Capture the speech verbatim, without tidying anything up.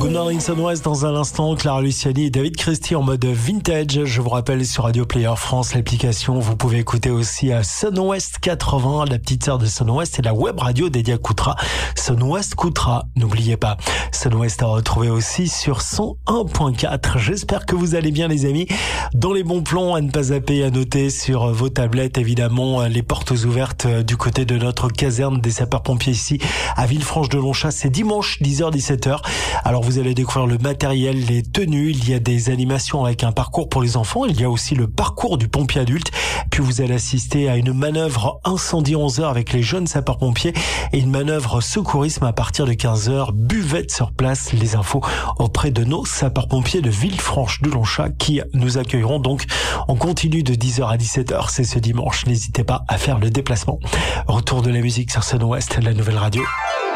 Good Morning Sun West dans un instant, Clara Luciani et David Christie en mode vintage. Je vous rappelle sur Radio Player France, l'application, vous pouvez écouter aussi à Sun West quatre-vingts, la petite sœur de Sun West et la web radio dédiée à Koutra, Sun West Koutra. N'oubliez pas, Sun West à retrouver aussi sur cent un point quatre. J'espère que vous allez bien les amis. Dans les bons plans, à ne pas zapper, à noter sur vos tablettes évidemment les portes ouvertes du côté de notre caserne des sapeurs-pompiers ici à Villefranche-de-Longchat. C'est dimanche dix heures dix-sept heures. Alors vous allez découvrir le matériel, les tenues, il y a des animations avec un parcours pour les enfants, il y a aussi le parcours du pompier adulte, puis vous allez assister à une manœuvre incendie onze heures avec les jeunes sapeurs-pompiers et une manœuvre secourisme à partir de quinze heures, buvette sur place, les infos auprès de nos sapeurs-pompiers de Villefranche-de-Longchat qui nous accueilleront donc en continu de dix heures à dix-sept heures, c'est ce dimanche, n'hésitez pas à faire le déplacement. Retour de la musique sur Sun West, la nouvelle radio.